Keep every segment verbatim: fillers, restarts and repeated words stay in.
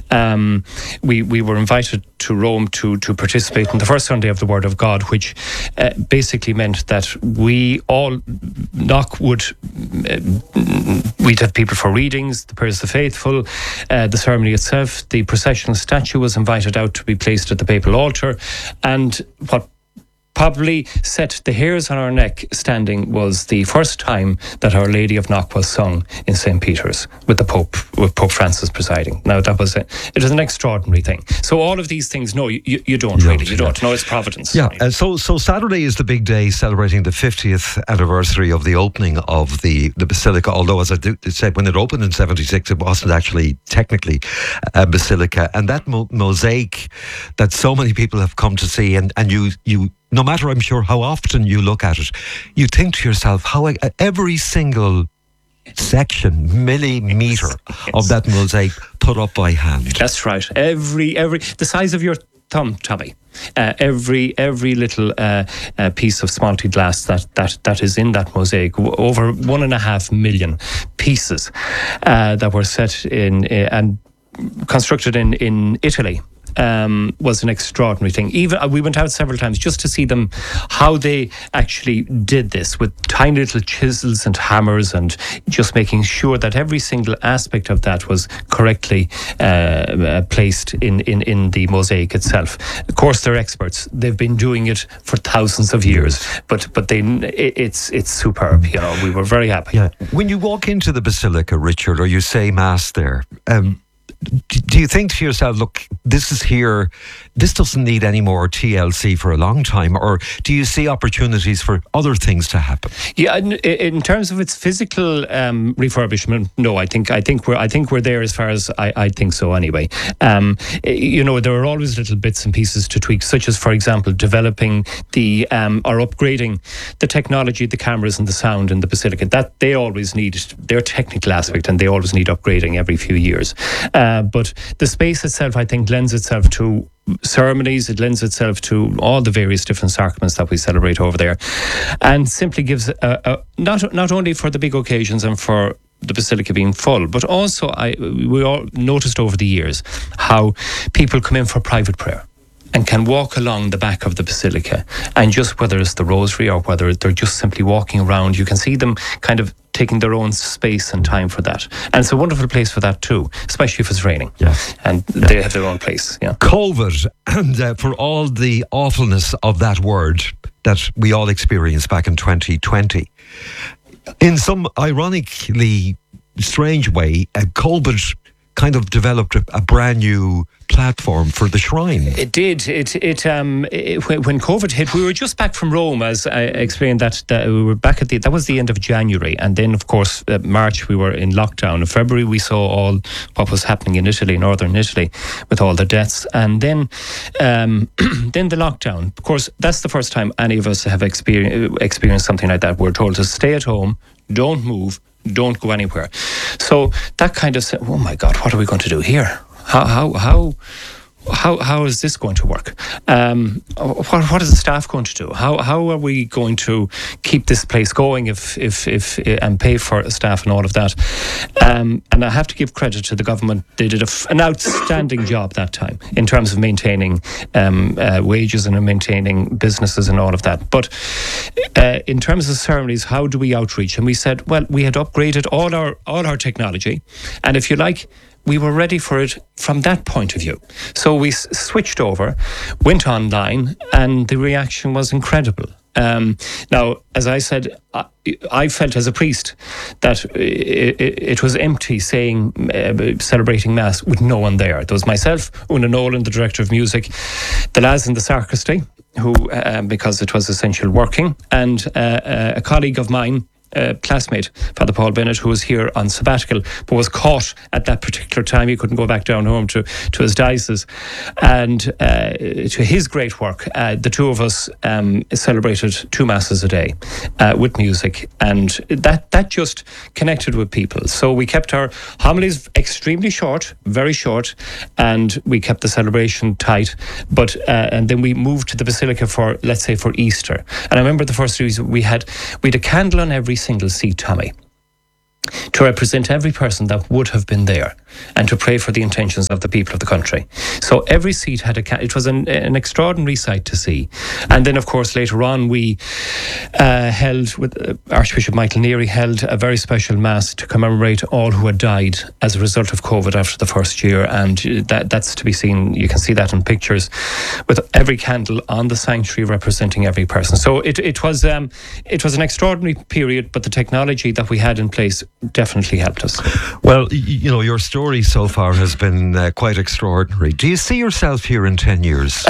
Um, we we were invited to Rome to to participate in the first Sunday of the Word of God, which uh, basically meant that we all Knock would uh, we'd have people for readings, the prayers of the faithful, uh, the ceremony itself. The processional statue was invited out to be placed at the papal altar, and what probably set the hairs on our neck standing was the first time that Our Lady of Knock was sung in Saint Peter's with the Pope, with Pope Francis presiding. Now that was a, it was an extraordinary thing. So all of these things, no, you, you, you don't you really, don't, you yeah. don't know it's providence. Yeah, uh, so so Saturday is the big day celebrating the fiftieth anniversary of the opening of the, the Basilica, although as I said, when it opened in seventy-six, it wasn't actually technically a basilica. And that mo- mosaic that so many people have come to see, and, and you you no matter, I'm sure, how often you look at it, you think to yourself how every single section, millimetre yes. of that mosaic put up by hand. That's right. Every, every, the size of your thumb, Tommy. Uh, every every little uh, uh, piece of smalty glass that, that, that is in that mosaic, w- over one and a half million pieces uh, that were set in uh, and constructed in, in Italy. Um, was an extraordinary thing. Even uh, we went out several times just to see them, how they actually did this with tiny little chisels and hammers, and just making sure that every single aspect of that was correctly uh, uh, placed in, in, in the mosaic itself. Of course, they're experts. They've been doing it for thousands of years, but but they it, it's it's superb. You know, we were very happy. Yeah. When you walk into the Basilica, Richard, or you say Mass there, um, do you think to yourself, look, this is here, this doesn't need any more T L C for a long time, or do you see opportunities for other things to happen? Yeah, in, in terms of its physical um, refurbishment, no, I think I think we're I think we're there as far as I, I think so anyway. Um, you know, there are always little bits and pieces to tweak, such as, for example, developing the um, or upgrading the technology, the cameras and the sound in the Basilica. That they always need their technical aspect, and they always need upgrading every few years. Uh, but the space itself, I think, lends itself to ceremonies. It lends itself to all the various different sacraments that we celebrate over there, and simply gives a, a, not not only for the big occasions and for the Basilica being full, but also I we all noticed over the years how people come in for private prayer and can walk along the back of the Basilica, and just whether it's the Rosary or whether they're just simply walking around, you can see them kind of taking their own space and time for that. And it's a wonderful place for that too, especially if it's raining. Yeah. And yeah. they have their own place. Yeah. COVID, and uh, for all the awfulness of that word that we all experienced back in twenty twenty, in some ironically strange way, uh, COVID kind of developed a, a brand new platform for the shrine. It did. It it um it, when COVID hit, we were just back from Rome, as I explained. That, that we were back at the that was the end of January, and then of course uh, March we were in lockdown. In February we saw all what was happening in Italy, northern Italy, with all the deaths, and then um then the lockdown. Of course, that's the first time any of us have experienced experienced something like that. We're told to stay at home, don't move, don't go anywhere. So that kind of said, oh my God, what are we going to do here? How how how how how is this going to work? Um, what what is the staff going to do? How how are we going to keep this place going if if if and pay for staff and all of that? Um, and I have to give credit to the government; they did a, an outstanding job that time in terms of maintaining um, uh, wages and maintaining businesses and all of that. But uh, in terms of ceremonies, how do we outreach? And we said, well, we had upgraded all our all our technology, and if you like, we were ready for it from that point of view. So we s- switched over, went online, and the reaction was incredible. Um, now, as I said, I, I felt as a priest that it, it, it was empty saying, uh, celebrating Mass with no one there. There was myself, Una Nolan, the director of music, the lads in the sacristy, who, uh, because it was essential working, and uh, uh, a colleague of mine, Uh, classmate, Father Paul Bennett, who was here on sabbatical but was caught at that particular time. He couldn't go back down home to, to his diocese, and uh, to his great work, uh, the two of us um, celebrated two masses a day uh, with music, and that that just connected with people. So we kept our homilies extremely short, very short, and we kept the celebration tight, but uh, and then we moved to the Basilica for, let's say, for Easter. And I remember the first series we had we had a candle on every single seat, Tommy. to represent every person that would have been there and to pray for the intentions of the people of the country. So every seat had a, ca- it was an, an extraordinary sight to see. And then, of course, later on, we uh, held, with uh, Archbishop Michael Neary held a very special mass to commemorate all who had died as a result of COVID after the first year. And that that's to be seen, you can see that in pictures, with every candle on the sanctuary representing every person. So it, it was um, it was an extraordinary period, but the technology that we had in place definitely helped us. Well, y- you know, your story so far has been uh, quite extraordinary. Do you see yourself here in ten years?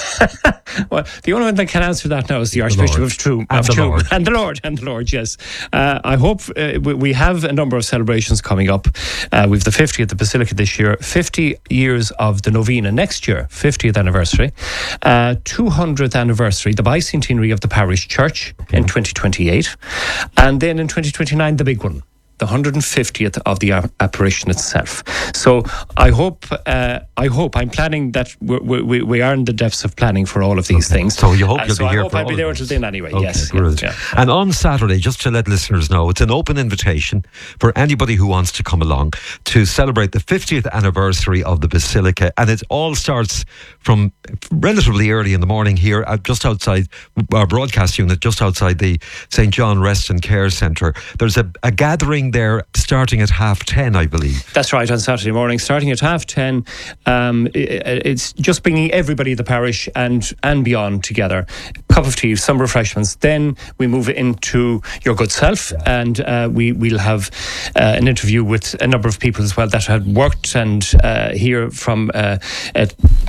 Well, the only one that can answer that now is the Archbishop Lord. of Tuam. And of the Tuam. Lord. And the Lord. And the Lord, yes. Uh, I hope uh, we, we have a number of celebrations coming up. Uh, we've the fiftieth of the Basilica this year, fifty years of the Novena next year, fiftieth anniversary, uh, two hundredth anniversary, the bicentenary of the parish church in twenty twenty-eight, and then in twenty twenty-nine, the big one, the one hundred fiftieth of the apparition itself. So I hope, uh, I hope, I'm planning that we're, we we are in the depths of planning for all of these Okay. things. So you hope Uh, you'll so be I here hope for I'll all be of there those. until then anyway. Okay, yes. Yeah, brilliant. yeah. And on Saturday, just to let listeners know, it's an open invitation for anybody who wants to come along to celebrate the fiftieth anniversary of the Basilica. And it all starts from relatively early in the morning here, at just outside our broadcast unit, just outside the Saint John Rest and Care Centre. There's a, a gathering there starting at half ten, I believe. That's right, on Saturday morning, starting at half ten. Um, it, it's just bringing everybody in the parish and and beyond together. Cup of tea, some refreshments. Then we move into Your Good Self, and uh, we we'll have uh, an interview with a number of people as well that had worked and uh, hear from uh, uh,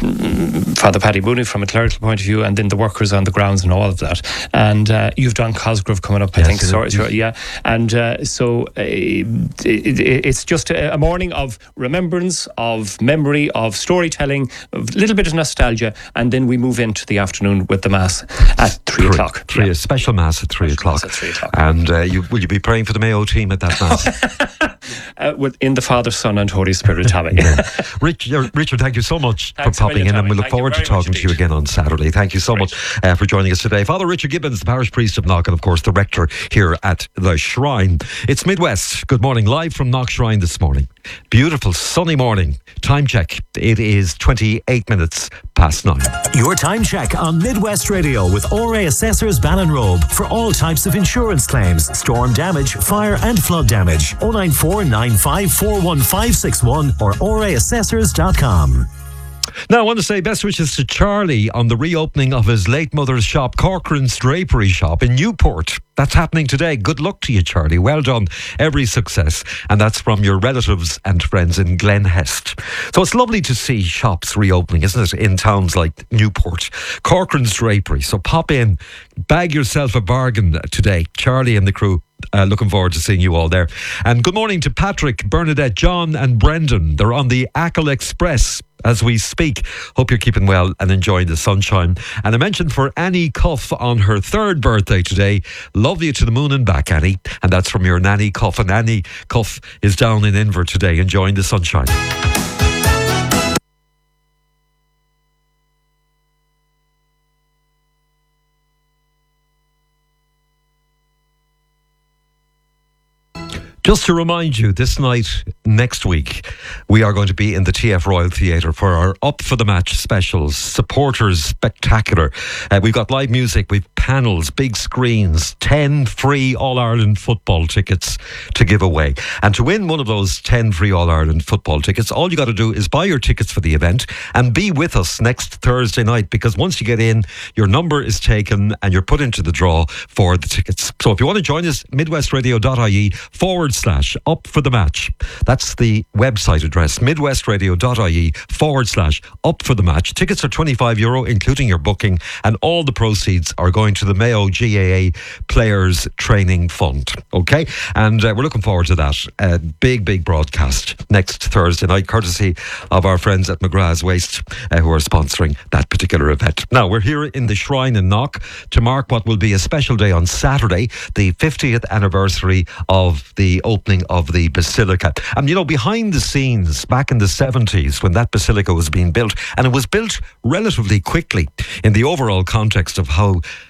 Father Paddy Mooney from a clerical point of view, and then the workers on the grounds and all of that. And uh, you've Don Cosgrove coming up, I Yes, think. it So, is. so, yeah, and uh, so uh, it, it, it's just a, a morning of remembrance, of memory, of storytelling, a little bit of nostalgia, and then we move into the afternoon with the mass at three, o'clock. Three, Yeah. a special mass at three Special o'clock. mass at three o'clock. And uh, you, will you be praying for the Mayo team at that mass? Uh, with, in the Father, Son, and Holy Spirit, Tommy. Richard, Richard, thank you so much Thanks a for popping million, in, and Tommy. we look Thank you forward to very much talking to you indeed. again on Saturday. Thank you so Great. much uh, for joining us today. Father Richard Gibbons, the parish priest of Knock, and of course the rector here at the Shrine. It's Midwest. Good morning, live from Knock Shrine this morning. Beautiful sunny morning. Time check. It is twenty-eight minutes past nine. Your time check on Midwest Radio with O R A Assessors Ballinrobe for all types of insurance claims, storm damage, fire and flood damage. oh nine four nine five four one five six one or O R A assessors dot com. Now, I want to say best wishes to Charlie on the reopening of his late mother's shop, Corcoran's Drapery Shop in Newport. That's happening today. Good luck to you, Charlie. Well done. Every success. And that's from your relatives and friends in Glenhest. So it's lovely to see shops reopening, isn't it, in towns like Newport. Corcoran's Drapery. So pop in, bag yourself a bargain today. Charlie and the crew. Uh, looking forward to seeing you all there. And good morning to Patrick, Bernadette, John and Brendan. They're on the Achill Express as we speak. Hope you're keeping well and enjoying the sunshine. And I mentioned for Annie Cuff on her third birthday today. Love you to the moon and back, Annie. And that's from your Nanny Cuff. And Annie Cuff is down in Inver today enjoying the sunshine. Just to remind you, this night, next week, we are going to be in the T F Royal Theatre for our Up for the Match specials, supporters spectacular. Uh, we've got live music, we've panels, big screens, ten free All-Ireland football tickets to give away. And to win one of those ten free All-Ireland football tickets, all you got to do is buy your tickets for the event and be with us next Thursday night, because once you get in, your number is taken and you're put into the draw for the tickets. So if you want to join us, midwestradio.ie forward slash up for the match. That's the website address, midwestradio.ie forward slash up for the match. Tickets are twenty-five euro, including your booking, and all the proceeds are going to the Mayo G A A Players Training Fund. Okay? And uh, we're looking forward to that. Uh, big, big broadcast next Thursday night, courtesy of our friends at McGrath's Waste, uh, who are sponsoring that particular event. Now, we're here in the Shrine in Knock to mark what will be a special day on Saturday, the fiftieth anniversary of the opening of the Basilica. And, you know, behind the scenes, back in the seventies, when that Basilica was being built, and it was built relatively quickly in the overall context of how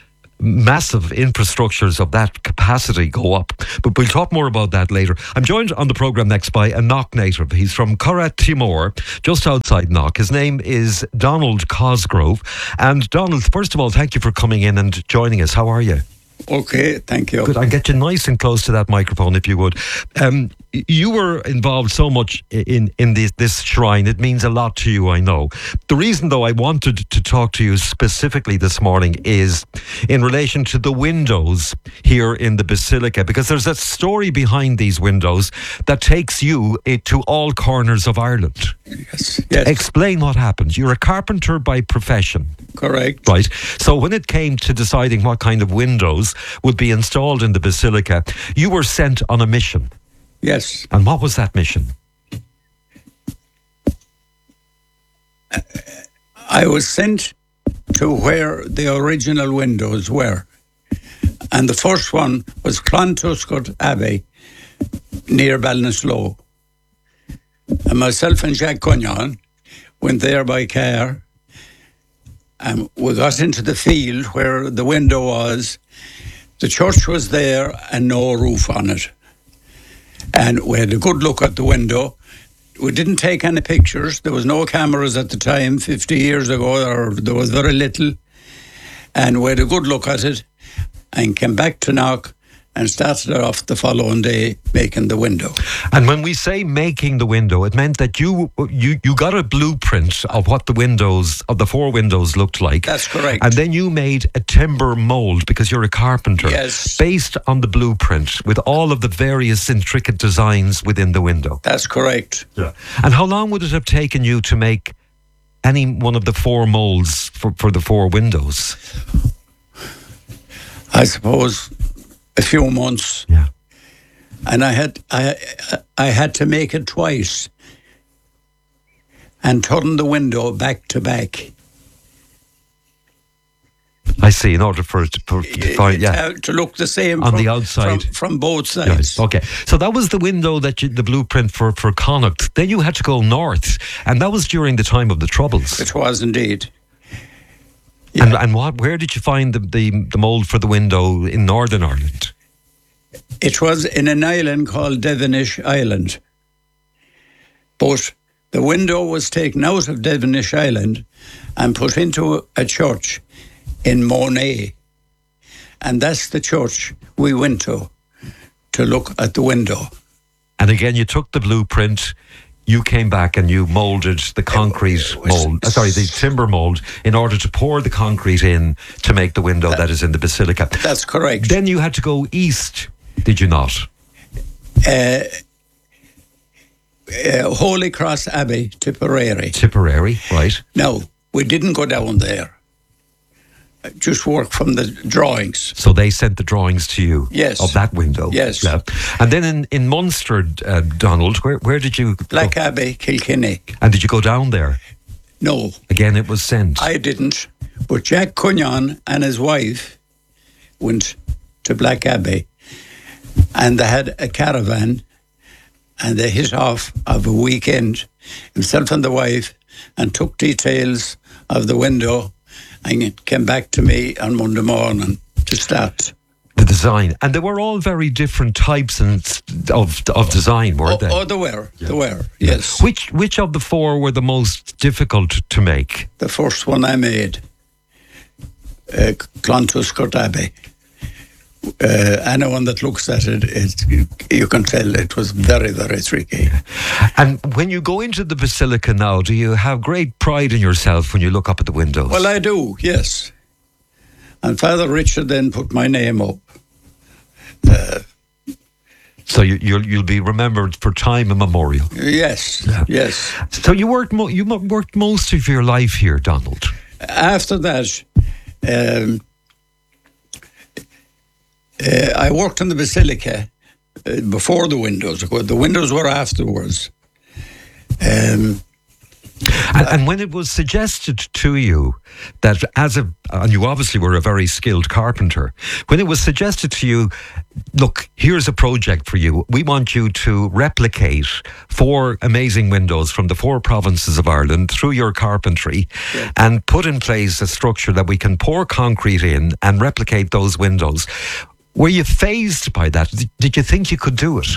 massive infrastructures of that capacity go up. But we'll talk more about that later. I'm joined on the programme next by a Knock native. He's from Curragh Timor, just outside Knock. His name is Donald Cosgrove. And Donald, first of all, thank you for coming in and joining us. How are you? Okay, thank you. Good. I'll get you nice and close to that microphone if you would. Um, you were involved so much in, in this, this shrine. It means a lot to you, I know. The reason, though, I wanted to talk to you specifically this morning is in relation to the windows here in the Basilica, because there's a story behind these windows that takes you to all corners of Ireland. Yes, yes. Explain what happened. You're a carpenter by profession. Correct. Right. So when it came to deciding what kind of windows would be installed in the Basilica, you were sent on a mission. Yes. And what was that mission? I was sent to where the original windows were. And the first one was Clontuscut Abbey, near Ballinasloe. And myself and Jack Cunyon went there by car. And we got into the field where the window was. The church was there and no roof on it. And we had a good look at the window. We didn't take any pictures. There was no cameras at the time, fifty years ago, or there was very little. And we had a good look at it and came back to Knock and started off the following day making the window. And when we say making the window, it meant that you you you got a blueprint of what the windows, of the four windows looked like. That's correct. And then you made a timber mould, because you're a carpenter. Yes. Based on the blueprint with all of the various intricate designs within the window. That's correct. Yeah. And how long would it have taken you to make any one of the four moulds for, for the four windows? I suppose a few months. Yeah. And I had I I had to make it twice and turn the window back to back. I see, in order for it to, for, to find, yeah. To, to look the same on from, the outside. From, from both sides. Yes. Okay. So that was the window that you, the blueprint for, for Connacht. Then you had to go north, and that was during the time of the Troubles. It was indeed. Yeah. And and what? Where did you find the, the, the mould for the window in Northern Ireland? It was in an island called Devonish Island. But the window was taken out of Devonish Island and put into a church in Monet. And that's the church we went to, to look at the window. And again, you took the blueprint, you came back and you moulded the concrete mould, uh, sorry, the timber mould, in order to pour the concrete in to make the window that, that is in the Basilica. That's correct. Then you had to go east, did you not? Uh, uh, Holy Cross Abbey, Tipperary. Tipperary, right. No, we didn't go down there. Just work from the drawings. So they sent the drawings to you. Yes. Of that window. Yes. Yeah. And then in, in Munster, uh, Donald, where, where did you Black go? Abbey, Kilkenny. And did you go down there? No. Again, it was sent. I didn't. But Jack Cunyon and his wife went to Black Abbey. And they had a caravan. And they hit off of a weekend, himself and the wife, and took details of the window. And it came back to me on Monday morning to start. The design. And they were all very different types and of of design, weren't oh, they? Oh, they were. Yeah. They were, yes. Which which of the four were the most difficult to make? The first one I made, uh, Clontuscut Abbey. Uh, anyone that looks at it, it, you can tell it was very, very tricky. And when you go into the Basilica now, do you have great pride in yourself when you look up at the windows? Well, I do, yes. And Father Richard then put my name up. Uh, so you, you'll you'll be remembered for time immemorial. Yes, yeah. yes. So you worked mo- you mo- worked most of your life here, Donald. After that, um, Uh, I worked in the Basilica uh, before the windows. The windows were afterwards. Um, And, and when it was suggested to you that as a, and you obviously were a very skilled carpenter, when it was suggested to you, look, here's a project for you. We want you to replicate four amazing windows from the four provinces of Ireland through your carpentry, yeah, and put in place a structure that we can pour concrete in and replicate those windows. Were you fazed by that? Did you think you could do it?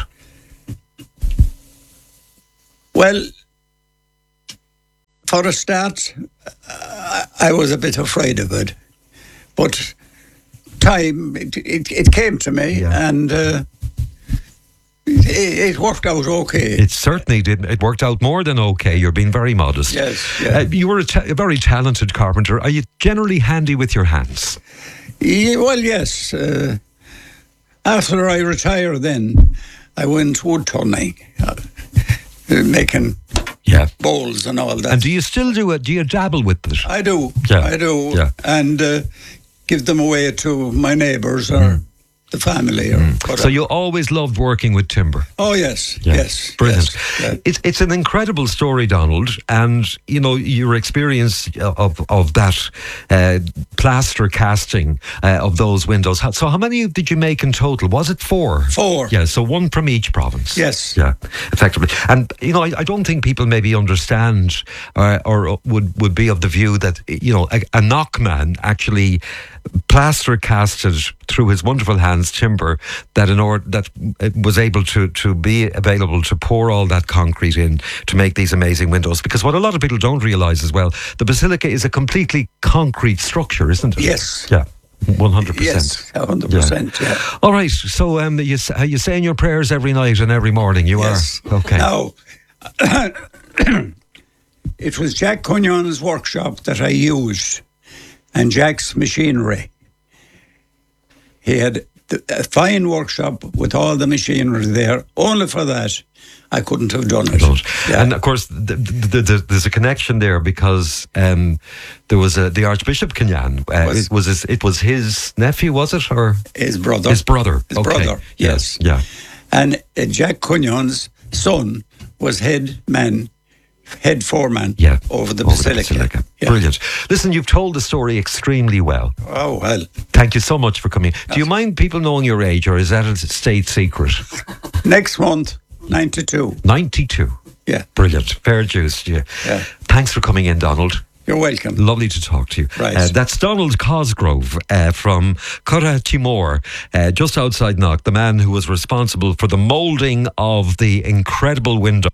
Well, for a start, uh, I was a bit afraid of it. But time, it, it, it came to me, yeah, and uh, it, it worked out okay. It certainly did. It worked out more than okay. You're being very modest. Yes. Yeah. Uh, you were a, ta- a very talented carpenter. Are you generally handy with your hands? Yeah, well, yes. Uh, after I retired then, I went wood turning, uh, making... Yeah, bowls and all that. And do you still do it? Do you dabble with it? I do. Yeah. I do. Yeah. And uh, give them away to my neighbours or mm. the family. Or mm. So you always loved working with timber? Oh, yes. Yeah. Yes. Brilliant. Yes, yeah. It's it's an incredible story, Donald. And, you know, your experience of, of that uh, plaster casting uh, of those windows. So how many did you make in total? Was it four? Four. Yeah, so one from each province. Yes. Yeah, effectively. And, you know, I, I don't think people maybe understand uh, or would, would be of the view that, you know, a, a knockman actually plaster casted through his wonderful hands timber that in order that was able to to be available to pour all that concrete in to make these amazing windows. Because what a lot of people don't realise as well, the Basilica is a completely concrete structure, isn't it? Yes. Yeah. One hundred percent. Yes, one hundred percent. Yeah. Yeah. All right. So, um, you are you saying your prayers every night and every morning? You yes. are. Okay. Now, it was Jack Cugnon's workshop that I used, and Jack's machinery. He had a fine workshop with all the machinery there. Only for that, I couldn't have done it. Yeah. And of course, the, the, the, there's a connection there because um, there was a, the Archbishop Cugnon. Uh, was, it was his, it was his nephew, was it, or his brother? His brother. His okay. brother. Yes. Yeah. And uh, Jack Cugnon's son was head man. Head foreman yeah, over the over Basilica. The Basilica. Yeah. Brilliant. Listen, you've told the story extremely well. Oh, well. Thank you so much for coming. Do you mind people knowing your age, or is that a state secret? Next month, ninety-two. ninety-two. Yeah. Brilliant. Fair juice. Yeah. yeah. Thanks for coming in, Donald. You're welcome. Lovely to talk to you. Right. Uh, that's Donald Cosgrove uh, from Curra Timor, uh, just outside Knock, the man who was responsible for the moulding of the incredible window.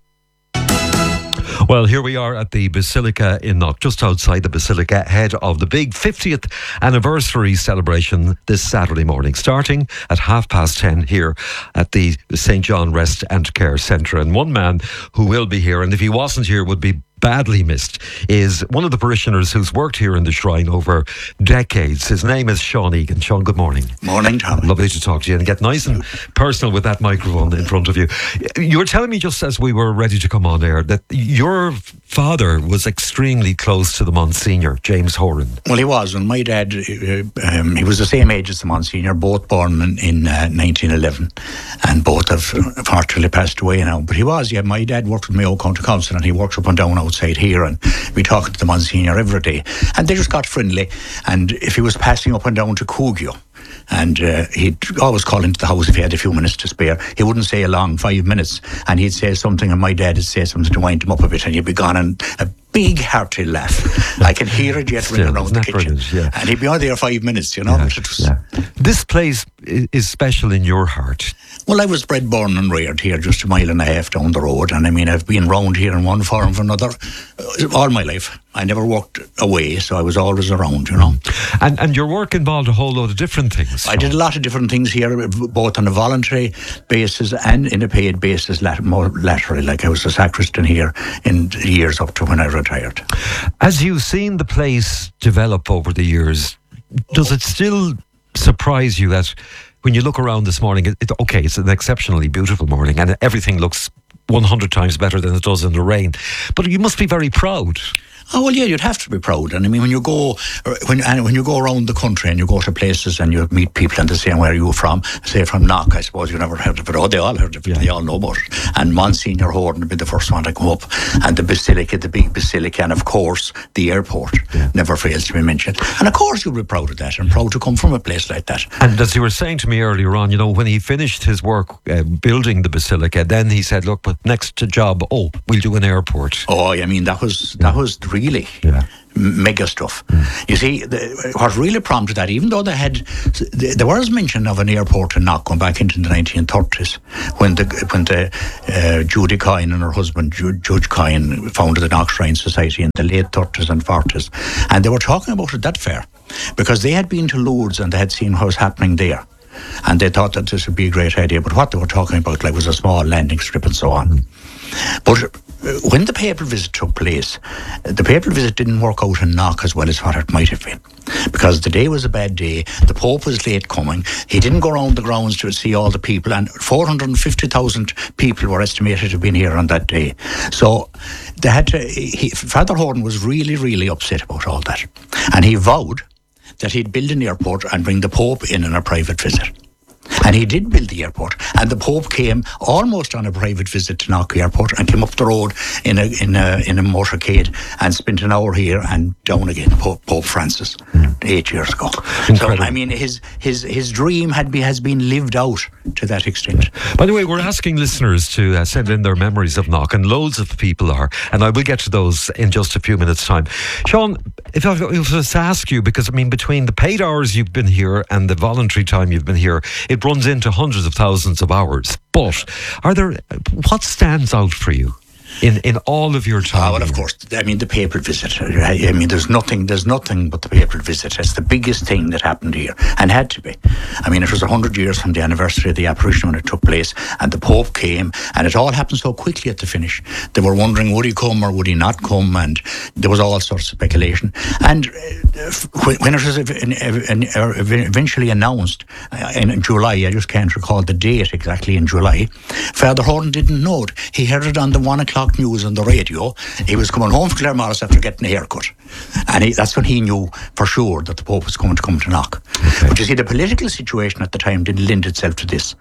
Well, here we are at the Basilica in Knock, just outside the Basilica, ahead of the big fiftieth anniversary celebration this Saturday morning, starting at half past ten here at the Saint John Rest and Care Centre. And one man who will be here, and if he wasn't here would be badly missed, is one of the parishioners who's worked here in the shrine over decades. His name is Sean Egan. Sean, good morning. Morning, Tom. Lovely to talk to you and get nice and personal with that microphone in front of you. You were telling me just as we were ready to come on air that your father was extremely close to the Monsignor, James Horan. Well, he was. And my dad, uh, um, he was the same age as the Monsignor, both born in, in uh, nineteen eleven, and both have unfortunately passed away now. But he was, yeah, my dad worked with Mayo County Council, and he worked up and down outside here, and we talked to the Monsignor every day, and they just got friendly. And if he was passing up and down to Coogio, and uh, he'd always call into the house if he had a few minutes to spare. He wouldn't say a long five minutes, and he'd say something, and my dad would say something to wind him up a bit, and he'd be gone, and a big hearty laugh. I can hear it yet running around the kitchen. Yeah. And he'd be on there five minutes, you know. Yeah, but it was, yeah. This place is special in your heart. Well, I was bred, born and reared here, just a mile and a half down the road, and I mean, I've been round here in one form or another uh, all my life. I never walked away, so I was always around, you know. And and your work involved a whole load of different things. I did a lot of different things here, both on a voluntary basis and in a paid basis, lat- more laterally. Like I was a sacristan here in years up to when I retired. As you've seen the place develop over the years, does it still surprise you that when you look around this morning, it, it, okay, it's an exceptionally beautiful morning and everything looks one hundred times better than it does in the rain. But you must be very proud. Oh well, yeah, you'd have to be proud. And I mean, when you go when and when you go around the country and you go to places and you meet people and they say, "Where are you from?" Say from Knock. I suppose you never heard of it. Oh, they all heard of it. Yeah. They all know about it. And Monsignor Horden would be the first one to come up, and the Basilica, the big Basilica, and of course the airport yeah. never fails to be mentioned. And of course, you'll be proud of that and proud to come from a place like that. And as you were saying to me earlier on, you know, when he finished his work uh, building the Basilica, then he said, "Look, but next job, oh, we'll do an airport." Oh, I mean, that was that was really. Yeah. Mega stuff. Mm. You see, the, what really prompted that, even though they had, there was mention of an airport in Knock going back into the nineteen thirties when the when the uh, Judy Coyne and her husband Ju- Judge Coyne founded the Knock Shrine Society in the late thirties and forties, and they were talking about it that fair because they had been to Lourdes and they had seen what was happening there. And they thought that this would be a great idea, but what they were talking about like was a small landing strip and so on. Mm. But when the papal visit took place, the papal visit didn't work out in Knock as well as what it might have been. Because the day was a bad day, the Pope was late coming, he didn't go around the grounds to see all the people, and four hundred fifty thousand people were estimated to have been here on that day. So they had to, he, Father Horden was really, really upset about all that. And he vowed that he'd build an airport and bring the Pope in on a private visit. And he did build the airport, and the Pope came almost on a private visit to Knock Airport and came up the road in a in a in a motorcade and spent an hour here and down again. Pope, Pope Francis, mm. eight years ago. Incredible. So I mean, his his his dream had be, has been lived out to that extent. By the way, we're asking listeners to uh, send in their memories of Knock, and loads of people are, and I will get to those in just a few minutes' time. Sean, if I was to ask you, because I mean, between the paid hours you've been here and the voluntary time you've been here, it runs into hundreds of thousands of hours. But are there, what stands out for you in, in all of your time? Oh, well, of course. I mean, the papal visit. I mean, there's nothing, there's nothing but the papal visit. It's the biggest thing that happened here, and had to be. I mean, it was a hundred years from the anniversary of the apparition when it took place, and the Pope came, and it all happened so quickly at the finish. They were wondering, would he come or would he not come? And there was all sorts of speculation. And uh, when it was eventually announced in July, I just can't recall the date exactly in July, Father Horden didn't know it. He heard it on the one o'clock news on the radio. He was coming home from Claremorris after getting a haircut, and he, that's when he knew for sure that the Pope was going to come to Knock. Okay. But you see, the political situation at the time didn't lend itself to this.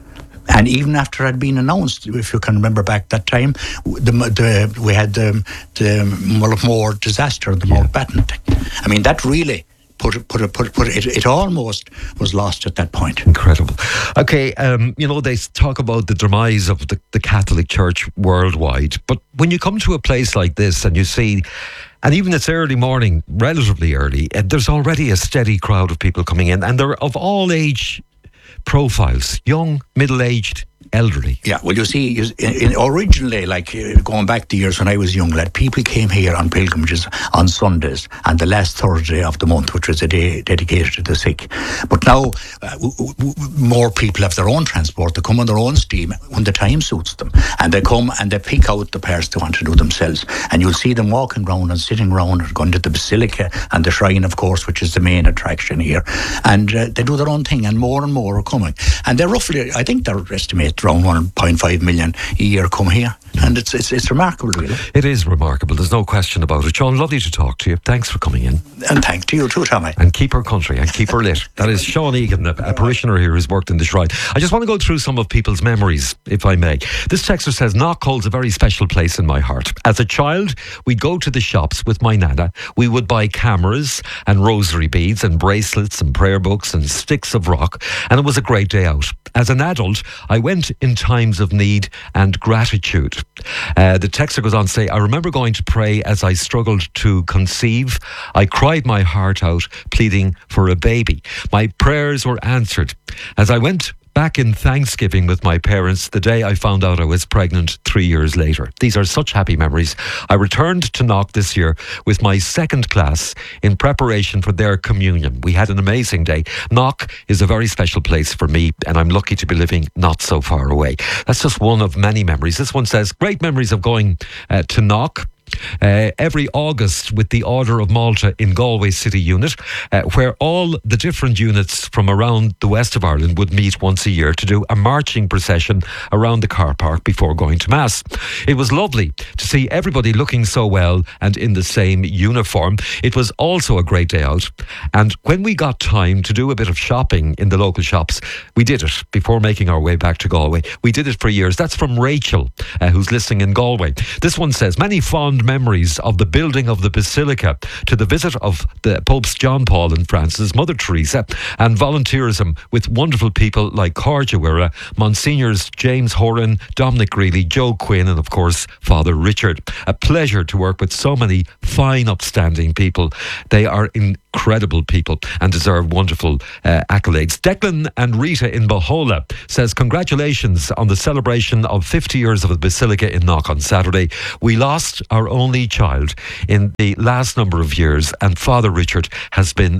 And even after it had been announced, if you can remember back that time, the, the, we had the, the Mullaghmore disaster, the yeah. Mountbatten thing. I mean, that really Put it, put it, put it, put it, it almost was lost at that point. Incredible. Okay, um, you know, they talk about the demise of the, the Catholic Church worldwide, but when you come to a place like this and you see, and even it's early morning, relatively early, and there's already a steady crowd of people coming in, and they're of all age profiles, young, middle-aged, elderly. Yeah, well, you see, you, in, in originally, like uh, going back the years when I was young lad, people came here on pilgrimages on Sundays and the last Thursday of the month, which was a day dedicated to the sick. But now, uh, w- w- more people have their own transport. They come on their own steam when the time suits them. And they come and they pick out the pairs they want to do themselves. And you'll see them walking around and sitting around and going to the Basilica and the Shrine, of course, which is the main attraction here. And uh, they do their own thing, and more and more are coming. And they're roughly, I think they're estimated around one point five million a year come here, and it's it's it's remarkable, really. It is remarkable, there's no question about it. Sean, lovely to talk to you. Thanks for coming in. And thanks to you too, Tommy. And keep our country and keep her lit. That is Sean Egan, a, a parishioner here who's worked in the shrine. I just want to go through some of people's memories, if I may. This texter says, Knock holds a very special place in my heart. As a child, we'd go to the shops with my nana. We would buy cameras and rosary beads and bracelets and prayer books and sticks of rock, and it was a great day out. As an adult, I went in times of need and gratitude. Uh, the texter goes on to say, I remember going to pray as I struggled to conceive. I cried my heart out, pleading for a baby. My prayers were answered. As I went back in Thanksgiving with my parents the day I found out I was pregnant three years later. These are such happy memories. I returned to Knock this year with my second class in preparation for their communion. We had an amazing day. Knock is a very special place for me, and I'm lucky to be living not so far away. That's just one of many memories. This one says, great memories of going uh, to Knock. uh, every August with the Order of Malta in Galway City Unit, uh, where all the different units from around the west of Ireland would meet once a year to do a marching procession around the car park before going to Mass. It was lovely to see everybody looking so well and in the same uniform. It was also a great day out. And when we got time to do a bit of shopping in the local shops, we did it before making our way back to Galway. We did it for years. That's from Rachel, uh, who's listening in Galway. This one says, many fond memories of the building of the Basilica, to the visit of the Popes John Paul and Francis, Mother Teresa, and volunteerism with wonderful people like Corja Wira, Monsignors James Horan, Dominic Greeley, Joe Quinn, and of course Father Richard. A pleasure to work with so many fine, upstanding people. They are incredible people and deserve wonderful uh, accolades. Declan and Rita in Bohola says, congratulations on the celebration of fifty years of the Basilica in Knock on Saturday. We lost our only child in the last number of years, and Father Richard has been.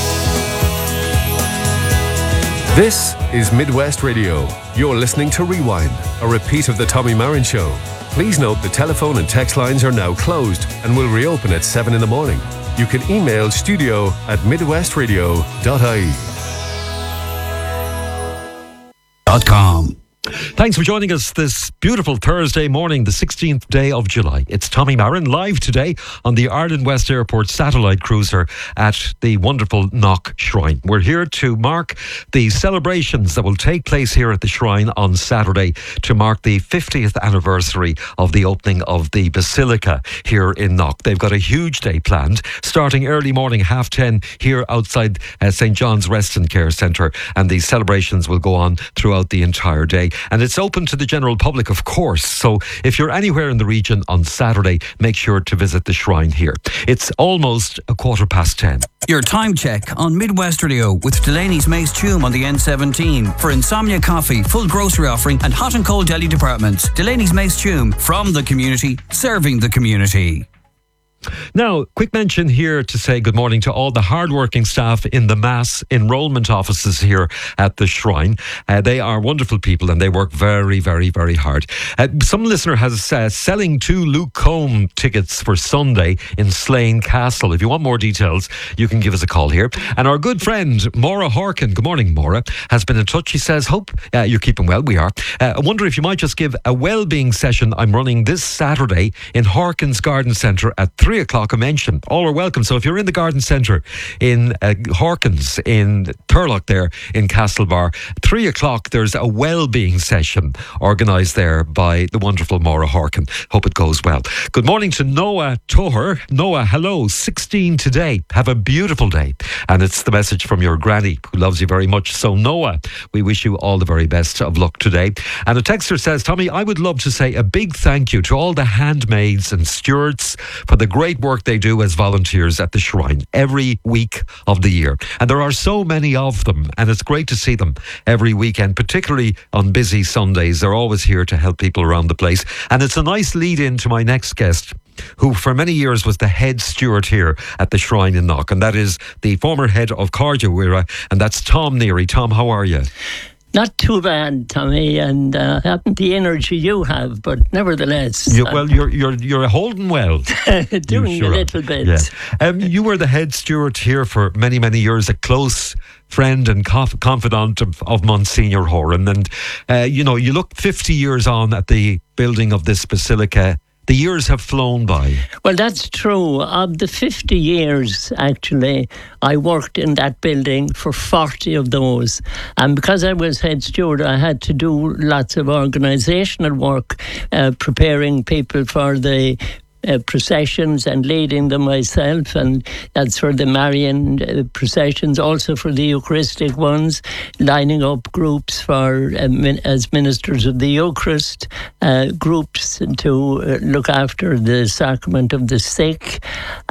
This is Midwest Radio. You're listening to Rewind, a repeat of the Tommy Marin Show. Please note the telephone and text lines are now closed and will reopen at seven in the morning. You can email studio at midwestradio dot I E. .com. Thanks for joining us this beautiful Thursday morning, the sixteenth day of July. It's Tommy Marin live today on the Ireland West Airport satellite cruiser at the wonderful Knock Shrine. We're here to mark the celebrations that will take place here at the Shrine on Saturday to mark the fiftieth anniversary of the opening of the Basilica here in Knock. They've got a huge day planned, starting early morning, half ten, here outside uh, Saint John's Rest and Care Centre, and these celebrations will go on throughout the entire day. And it's open to the general public, of course. So if you're anywhere in the region on Saturday, make sure to visit the Shrine here. It's almost a quarter past ten. Your time check on Midwest Radio with Delaney's Mace Tume on the N seventeen. For Insomnia Coffee, full grocery offering and hot and cold deli departments. Delaney's Mace Tume, from the community, serving the community. Now, quick mention here to say good morning to all the hardworking staff in the mass enrolment offices here at the Shrine. Uh, they are wonderful people and they work very, very, very hard. Uh, some listener has uh, selling two Luke Combe tickets for Sunday in Slane Castle. If you want more details, you can give us a call here. And our good friend, Maura Harkin, good morning, Maura, has been in touch. She says, hope uh, you're keeping well. We are. Uh, I wonder if you might just give a well-being session I'm running this Saturday in Harkin's Garden Centre at three o'clock a mention. All are welcome. So if you're in the Garden Centre in uh, Harkins in Turlock there in Castlebar, three o'clock there's a well-being session organised there by the wonderful Maura Harkin. Hope it goes well. Good morning to Noah Toher. Noah, hello. sixteen today. Have a beautiful day. And it's the message from your granny who loves you very much. So Noah, we wish you all the very best of luck today. And a texter says, Tommy, I would love to say a big thank you to all the handmaids and stewards for the great work they do as volunteers at the Shrine every week of the year. And there are so many of them, and it's great to see them every weekend, particularly on busy Sundays. They're always here to help people around the place. And it's a nice lead in to my next guest, who for many years was the head steward here at the Shrine in Knock, and that is the former head of Corja Wira, and that's Tom Neary. Tom, how are you? Not too bad, Tommy, and uh, haven't the energy you have, but nevertheless. You, well, you're you're you're holding well. Doing sure a little bit. Yeah. Um, you were the head steward here for many, many years, a close friend and conf- confidant of, of Monsignor Horan. And, uh, you know, you look fifty years on at the building of this basilica. The years have flown by. Well, that's true. Of the fifty years, actually, I worked in that building for forty of those. And because I was head steward, I had to do lots of organisational work, uh, preparing people for the Uh, processions and leading them myself, and that's for the Marian uh, processions, also for the Eucharistic ones, lining up groups for uh, min- as ministers of the Eucharist, uh, groups to uh, look after the sacrament of the sick,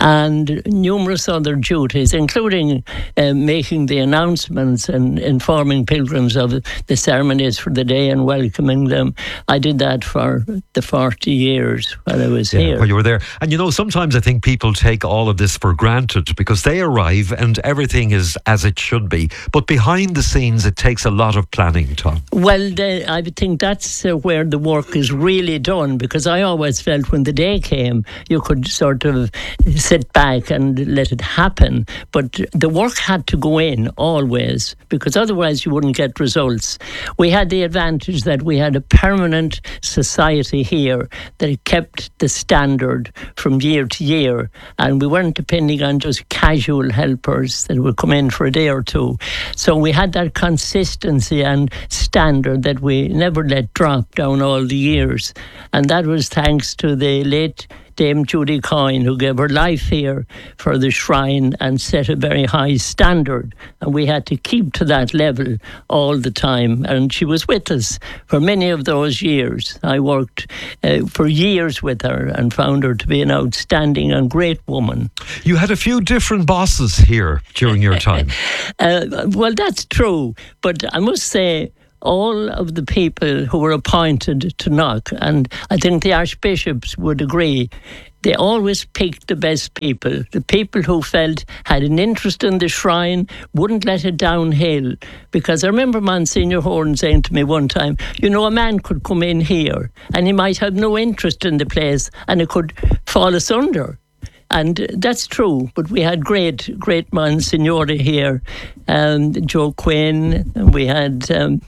and numerous other duties, including uh, making the announcements and informing pilgrims of the ceremonies for the day and welcoming them. I did that for the forty years while I was yeah, here. Well, you were there. And you know, sometimes I think people take all of this for granted because they arrive and everything is as it should be. But behind the scenes, it takes a lot of planning, Tom. Well, the, I think that's uh, where the work is really done, because I always felt when the day came, you could sort of sit back and let it happen. But the work had to go in always, because otherwise you wouldn't get results. We had the advantage that we had a permanent society here that kept the standard from year to year, and we weren't depending on just casual helpers that would come in for a day or two. So we had that consistency and standard that we never let drop down all the years, and that was thanks to the late Dame Judy Coyne, who gave her life here for the shrine and set a very high standard. And we had to keep to that level all the time. And she was with us for many of those years. I worked uh, for years with her and found her to be an outstanding and great woman. You had a few different bosses here during your time. uh, well, that's true. But I must say, all of the people who were appointed to Knock, and I think the archbishops would agree, they always picked the best people, the people who felt had an interest in the shrine, wouldn't let it downhill. Because I remember Monsignor Horn saying to me one time, you know, a man could come in here and he might have no interest in the place and it could fall asunder. And that's true, but we had great, great Monsignori here, um, Joe Quinn, and we had, um,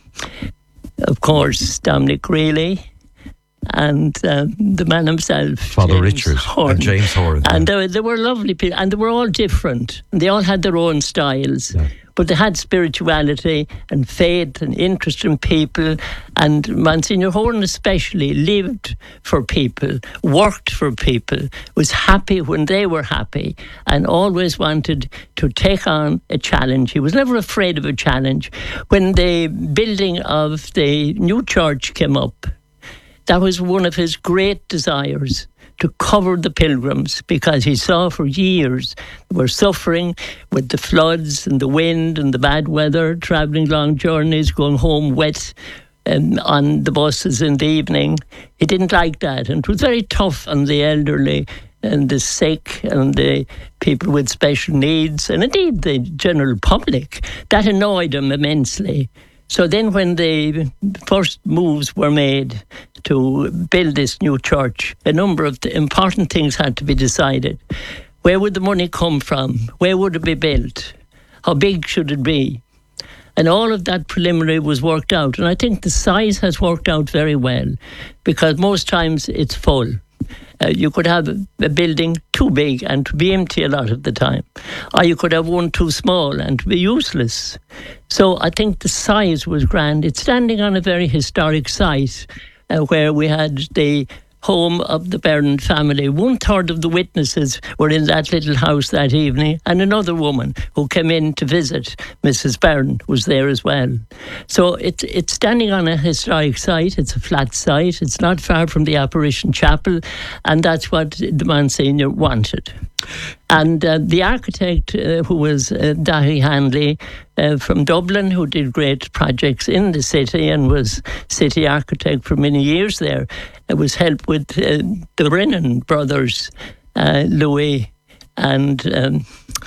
of course, Dominic Greeley, and um, the man himself, Father James Richard Horn. and James Horn. And yeah. they, they were lovely people, and they were all different, and they all had their own styles. Yeah. But they had spirituality and faith and interest in people. And Monsignor Horn especially lived for people, worked for people, was happy when they were happy, and always wanted to take on a challenge. He was never afraid of a challenge. When the building of the new church came up, that was one of his great desires, to cover the pilgrims, because he saw for years they were suffering with the floods and the wind and the bad weather, travelling long journeys, going home wet um, on the buses in the evening. He didn't like that, and it was very tough on the elderly and the sick and the people with special needs, and indeed the general public. That annoyed him immensely. So then when the first moves were made to build this new church, a number of the important things had to be decided. Where would the money come from? Where would it be built? How big should it be? And all of that preliminary was worked out. And I think the size has worked out very well, because most times it's full. Uh, you could have a, a building too big and to be empty a lot of the time. Or you could have one too small and to be useless. So I think the size was grand. It's standing on a very historic site uh, where we had the home of the Byrne family. One third of the witnesses were in that little house that evening, and another woman who came in to visit, Missus Byrne, was there as well. So it's it's standing on a historic site. It's a flat site. It's not far from the Apparition Chapel, and that's what the Monsignor wanted. And uh, the architect, uh, who was uh, Dahi Handley uh, from Dublin, who did great projects in the city and was city architect for many years there, uh, was helped with uh, the Brennan brothers, uh, Louis, and um,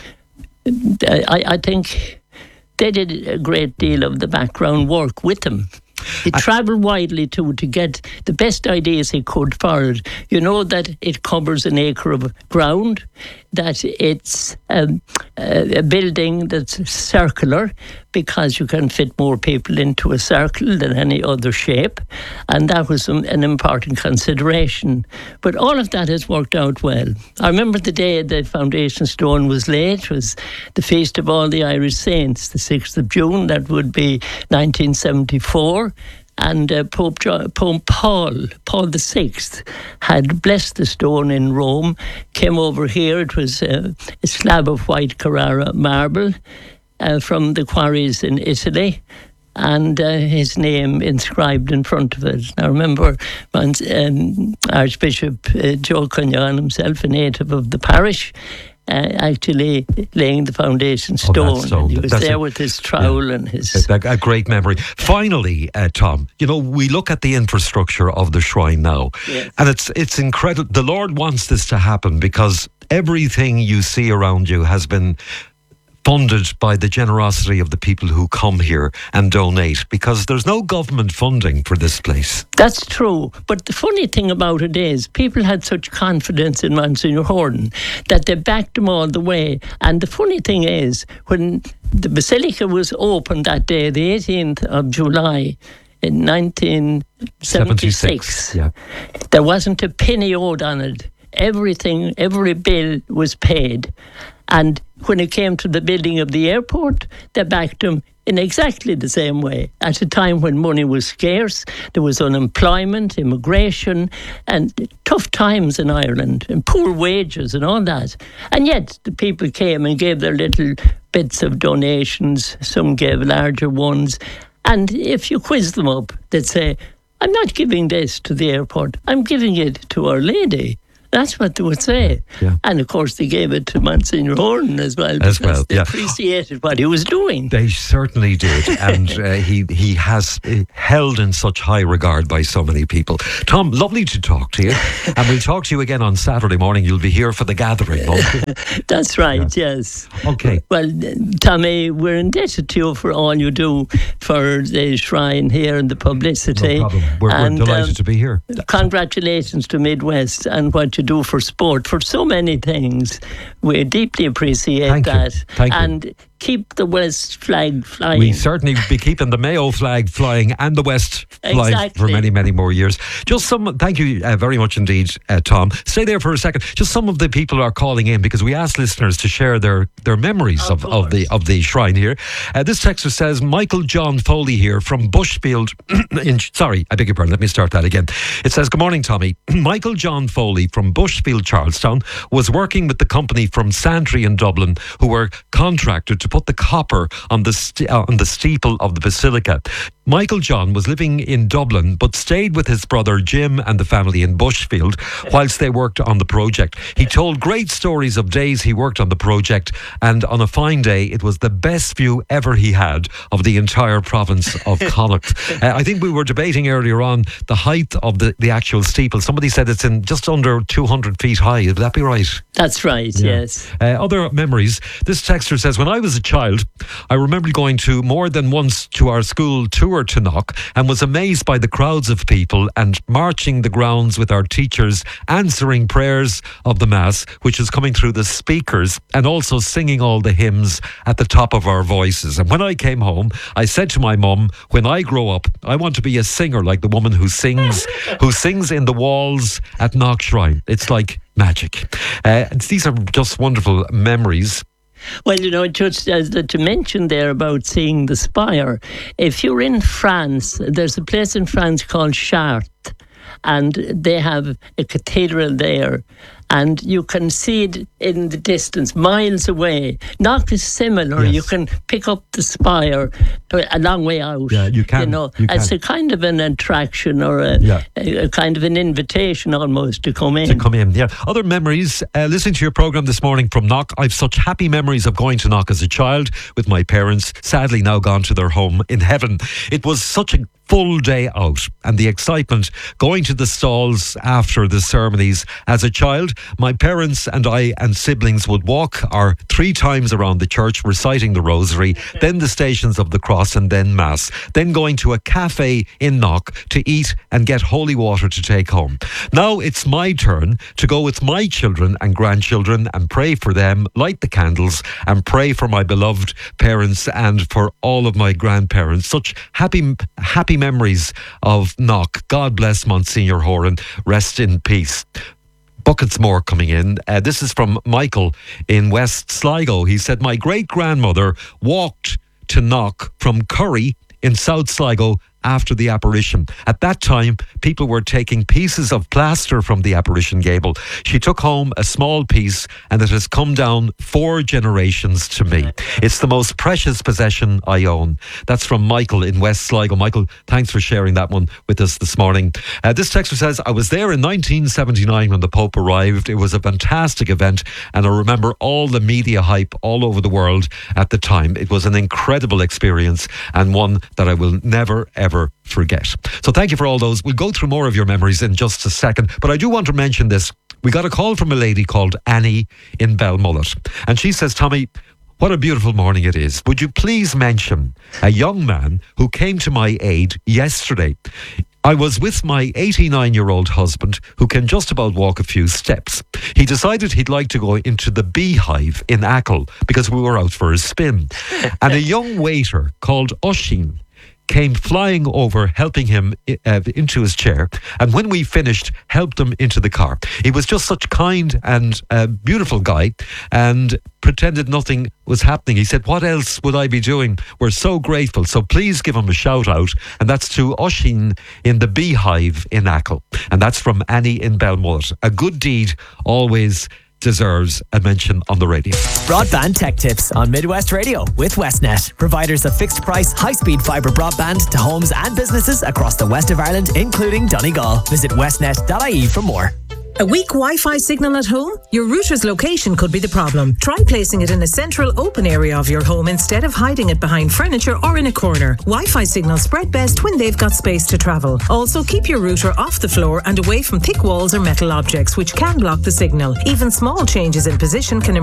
I, I think they did a great deal of the background work with them. He travelled widely too to get the best ideas he could for it. You know that it covers an acre of ground, that it's um, a building that's circular because you can fit more people into a circle than any other shape, and that was an, an important consideration. But all of that has worked out well. I remember the day the foundation stone was laid. It was the Feast of All the Irish Saints, the sixth of June. That would be nineteen seventy-four. And uh, Pope, John, Pope Paul, Paul the Sixth, had blessed the stone in Rome, came over here. It was uh, a slab of white Carrara marble uh, from the quarries in Italy, and uh, his name inscribed in front of it. I remember um, Archbishop uh, Joe Cunyon himself, a native of the parish, uh, actually laying the foundation stone. Oh, stone. And he was That's there a- with his trowel yeah. and his... A, a great memory. Finally, uh, Tom, you know, we look at the infrastructure of the shrine now, Yes. and it's it's incredible. The Lord wants this to happen because everything you see around you has been funded by the generosity of the people who come here and donate, because there's no government funding for this place. That's true. But the funny thing about it is people had such confidence in Monsignor Horton that they backed him all the way. And the funny thing is, when the Basilica was opened that day, the eighteenth of July in nineteen seventy-six, Yeah. there wasn't a penny owed on it. Everything, every bill was paid. And when it came to the building of the airport, they backed him in exactly the same way. At a time when money was scarce, there was unemployment, immigration, and tough times in Ireland, and poor wages and all that. And yet the people came and gave their little bits of donations. Some gave larger ones. And if you quiz them up, they'd say, I'm not giving this to the airport, I'm giving it to Our Lady. That's what they would say. Yeah. And of course they gave it to Monsignor Horton as well, As because well, they yeah. appreciated what he was doing. They certainly did, and uh, he he has uh, held in such high regard by so many people. Tom, lovely to talk to you, and we'll talk to you again on Saturday morning. You'll be here for the gathering, won't you? That's right, yes. Okay. Well, Tommy, we're indebted to you for all you do for the shrine here and the publicity. No problem. We're, we're And, delighted um, to be here. Congratulations to Midwest and what you do for sport, for so many things. We deeply appreciate Thank you. that. Thank you. And keep the West flag flying. We certainly be keeping the Mayo flag flying and the West flying Exactly. for many, many more years. Just some, thank you uh, very much indeed, uh, Tom. Stay there for a second. Just some of the people are calling in because we asked listeners to share their, their memories of, Of of the of the shrine here. Uh, this texter says, Michael John Foley here from Bushfield. in, sorry, I beg your pardon. Let me start that again. It says, good morning, Tommy. Michael John Foley from Bushfield, Charlestown, was working with the company from Santry in Dublin, who were contracted to put the copper on the st- uh, on the steeple of the basilica. Michael John was living in Dublin but stayed with his brother Jim and the family in Bushfield whilst they worked on the project. He told great stories of days he worked on the project, and on a fine day it was the best view ever he had of the entire province of Connacht. uh, I think we were debating earlier on the height of the, the actual steeple. Somebody said it's in just under two hundred feet high. Would that be right? That's right, Yeah. yes. Uh, other memories. This texter says, when I was a child, I remember going to more than once to our school tour to Knock and was amazed by the crowds of people and marching the grounds with our teachers, answering prayers of the Mass, which is coming through the speakers, and also singing all the hymns at the top of our voices. And when I came home, I said to my mum, when I grow up, I want to be a singer like the woman who sings, who sings in the walls at Knock Shrine. It's like magic. Uh, these are just wonderful memories. Well, you know, just as that you mentioned there about seeing the spire, if you're in France, there's a place in France called Chartres, and they have a cathedral there, and you can see it in the distance, miles away. Knock is similar. Yes. You can pick up the spire a long way out. Yeah, you can, You know, you it's can. a kind of an attraction or a, Yeah. a, a kind of an invitation almost to come in. To come in, yeah. Other memories, uh, listening to your programme this morning from Knock. I've such happy memories of going to Knock as a child with my parents, sadly now gone to their home in heaven. It was such a full day out, and the excitement going to the stalls after the ceremonies. As a child, my parents and I and siblings would walk our three times around the church reciting the rosary, then the Stations of the Cross, and then Mass, then going to a cafe in Knock to eat and get holy water to take home. Now it's my turn to go with my children and grandchildren and pray for them, light the candles, and pray for my beloved parents and for all of my grandparents. Such happy happy memories of Knock. God bless Monsignor Horan. Rest in peace. Buckets more coming in. Uh, this is from Michael in West Sligo. He said, my great grandmother walked to Knock from Curry in South Sligo after the apparition. At that time, people were taking pieces of plaster from the apparition gable. She took home a small piece and it has come down four generations to me. It's the most precious possession I own. That's from Michael in West Sligo. Michael, thanks for sharing that one with us this morning. Uh, this texter says, I was there in nineteen seventy-nine when the Pope arrived. It was a fantastic event and I remember all the media hype all over the world at the time. It was an incredible experience and one that I will never ever forget. So thank you for all those. We'll go through more of your memories in just a second, but I do want to mention this. We got a call from a lady called Annie in Belmullet, and she says, Tommy, what a beautiful morning it is. Would you please mention a young man who came to my aid yesterday? I was with my eighty-nine-year-old husband who can just about walk a few steps. He decided he'd like to go into the Beehive in Achill because we were out for a spin. And a young waiter called Oshin came flying over, helping him uh, into his chair, and when we finished, helped him into the car. He was just such kind and uh, beautiful guy, and pretended nothing was happening. He said, what else would I be doing? We're so grateful. So please give him a shout out, and that's to Oshin in the Beehive in Achill, and that's from Annie in Belmullet. A good deed always deserves a mention on the radio. Broadband Tech Tips on Midwest Radio with Westnet, providers of fixed price, high-speed fibre broadband to homes and businesses across the west of Ireland, including Donegal. Visit westnet dot I E for more. A weak Wi-Fi signal at home? Your router's location could be the problem. Try placing it in a central open area of your home instead of hiding it behind furniture or in a corner. Wi-Fi signals spread best when they've got space to travel. Also, keep your router off the floor and away from thick walls or metal objects which can block the signal. Even small changes in position can